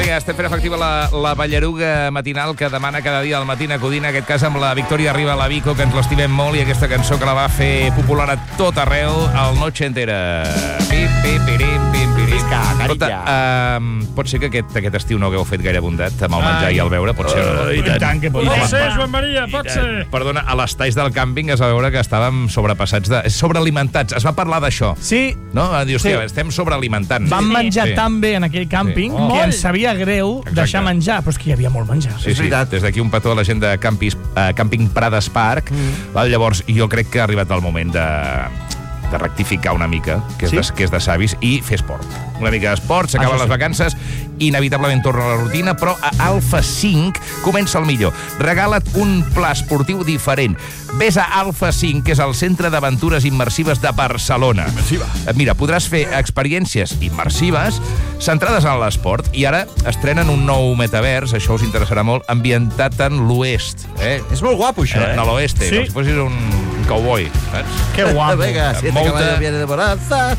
Vinga, estem fent efectiva la ballaruga matinal que demana cada dia al Matina Codina, en aquest cas amb la Victòria Riba la Vico, que ens l'estimem molt, i aquesta cançó que la va fer popular a tot arreu, el Noche Entera. Pim, pim, pirim, pim, pirim. Pot ser que aquest estiu no hagueu fet gaire bondat amb el menjar i el beure, pot ser o no? I tant que pot ser, Joan Maria, pot ser. Perdona, a les talls del càmping es va veure que estàvem sobrealimentats. Es va parlar d'això. Sí. No? Dius, hòstia, estem sobrealimentant. Vam menjar tan bé en aquell càmping que ens sabia greu deixar menjar, però és que hi havia molt menjar. Sí, des d'aquí un petó a la gent de Càmping Prades Park. Llavors, jo crec que ha arribat el moment de rectificar una mica, que és de savis, i fer esport. Una mica d'esport, s'acaben les vacances, inevitablement torna a la rutina, però a Alfa 5 comença el millor. Regala't un pla esportiu diferent. Ves a Alfa 5, que és el centre d'aventures immersives de Barcelona. Mira, podràs fer experiències immersives centrades en l'esport, i ara estrenen un nou metavers, això us interessarà molt, ambientat en l'oest. És molt guapo, això, en l'oeste, com si fossis un cowboy, saps? Que guapo. Vinga, siete caballos viene de bonanza.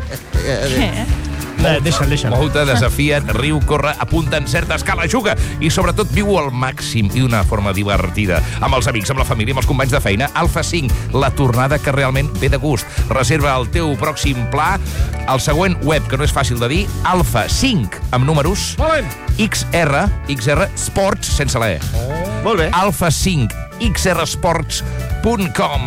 Deixa'l. Mouta, desafia't, riu, corre, apunta, encerta, escala, juga i sobretot viu al màxim i d'una forma divertida. Amb els amics, amb la família, amb els companys de feina. Alfa 5, la tornada que realment ve de gust. Reserva el teu pròxim pla al següent web, que no és fàcil de dir, Alfa 5, amb números, XR Sports, sense la E. Molt bé. Alfa 5, xrsports.com.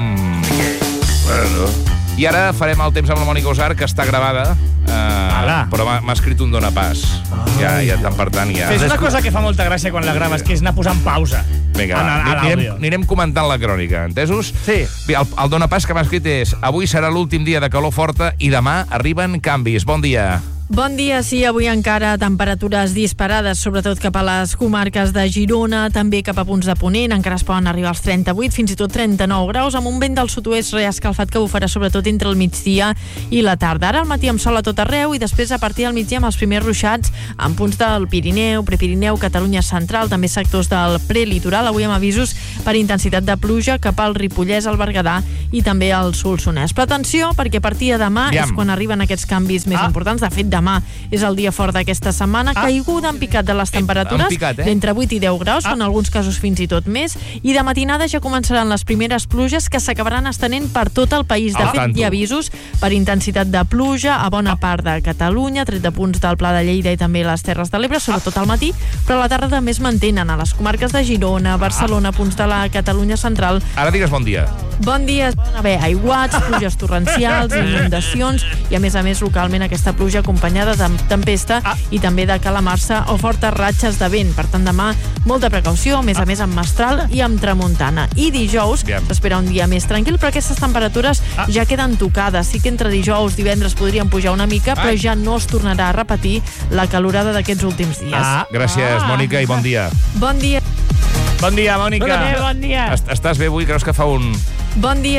Bueno. I ara farem el temps amb la Mònica Osar, que està gravada, però m'ha escrit un donapàs. Ja, tant per tant, ja... És una cosa que fa molta gràcia quan la graves, que és anar posant pausa. Vinga, anirem comentant la crònica, entesos? Sí. El donapàs que m'ha escrit és: avui serà l'últim dia de calor forta i demà arriben canvis. Bon dia. Bon dia, sí, avui encara temperatures disparades, sobretot cap a les comarques de Girona, també cap a punts de Ponent, encara es poden arribar als 38, fins i tot 39 graus, amb un vent del sud-oest reescalfat que bufarà sobretot entre el migdia i la tarda. Ara al matí amb sol a tot arreu i després a partir del migdia amb els primers ruixats en punts del Pirineu, Prepirineu, Catalunya central, també sectors del prelitoral, avui amb avisos per intensitat de pluja cap al Ripollès, al Berguedà i també al Solsonès. Però atenció, perquè a partir de demà és quan arriben aquests canvis més importants. De fet, demà és el dia fort d'aquesta setmana, caiguda en picat de les temperatures, d'entre 8 i 10 graus, en alguns casos fins i tot més, i de matinada ja començaran les primeres pluges que s'acabaran estenent per tot el país. De fet, hi ha avisos per intensitat de pluja a bona part de Catalunya, tret de punts del Pla de Lleida i també les Terres de l'Ebre, sobretot al matí, però a la tarda també es mantenen a les comarques de Girona, Barcelona, punts de la Catalunya central. Ara digues bon dia. Bon dia. Poden haver aiguats, pluges torrencials, inundacions i, a més, localment aquesta pluja acompanyada de tempesta i també de calamarsa o fortes ratxes de vent. Per tant, demà molta precaució, a més amb mestral i amb tramuntana. I dijous s'espera un dia més tranquil, però aquestes temperatures ja queden tocades. Sí que entre dijous i divendres podrien pujar una mica, però ja no es tornarà a repetir la calorada d'aquests últims dies. Gràcies, Mònica, i bon dia. Bon dia. Bon dia, Mònica. Bon dia. Estàs bé avui? Creus que fa un... Bon dia.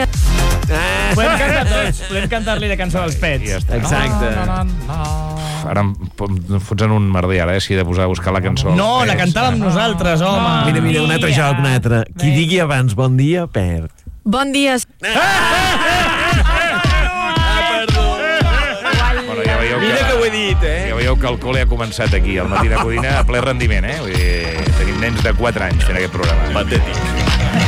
Podem cantar tots. Podem cantar-li la cançó dels Pets. Ja està. Exacte. Ara em fots en un merder, ara, si he de posar a buscar la cançó. No, la cantàvem nosaltres, home. Mira, un altre joc, un altre. Qui digui abans bon dia, perd. Bon dia. Mira que ho he dit, Ja veieu que el col·le ha començat aquí, al Matina Codina, a ple rendiment, Vull dir, tenim nens de 4 anys fent aquest programa. Patètic.